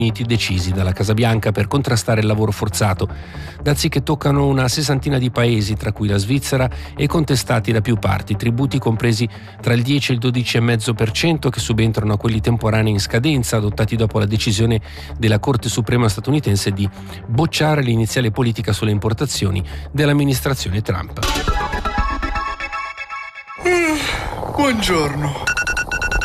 Uniti decisi dalla Casa Bianca per contrastare il lavoro forzato, dazi che toccano una sessantina di paesi, tra cui la Svizzera, e contestati da più parti, tributi compresi tra il 10 e il 12,5% che subentrano a quelli temporanei in scadenza, adottati dopo la decisione della Corte Suprema statunitense di bocciare l'iniziale politica sulle importazioni dell'amministrazione Trump. Buongiorno.